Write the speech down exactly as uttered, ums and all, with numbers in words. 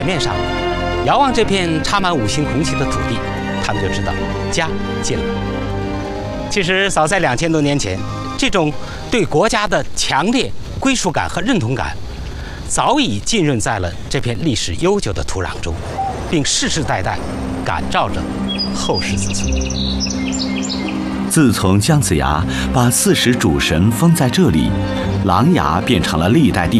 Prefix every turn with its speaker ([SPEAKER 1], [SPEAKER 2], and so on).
[SPEAKER 1] 面上，遥望这片插满五星红旗的土地，他们就知道家近了。其实早在两千多年前，这种对国家的强烈归属感和认同感，早已浸润在了这片历史悠久的土壤中，并世世代代感召着后世子孙。
[SPEAKER 2] 自从姜子牙把四时主神封在这里，琅琊变成了历代帝